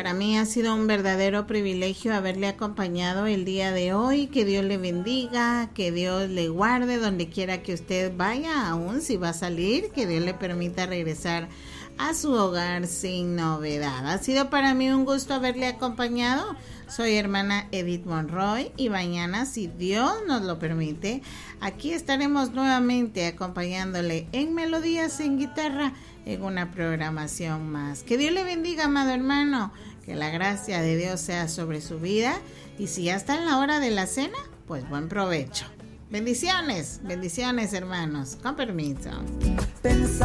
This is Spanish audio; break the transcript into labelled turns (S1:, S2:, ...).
S1: Para mí ha sido un verdadero privilegio haberle acompañado el día de hoy. Que Dios le bendiga, que Dios le guarde donde quiera que usted vaya, aún si va a salir, que Dios le permita regresar a su hogar sin novedad. Ha sido para mí un gusto haberle acompañado. Soy hermana Edith Monroy y mañana, si Dios nos lo permite, aquí estaremos nuevamente acompañándole en Melodías en Guitarra en una programación más. Que Dios le bendiga, amado hermano, que la gracia de Dios sea sobre su vida, y si ya está en la hora de la cena, pues buen provecho. Bendiciones, bendiciones, hermanos, con permiso.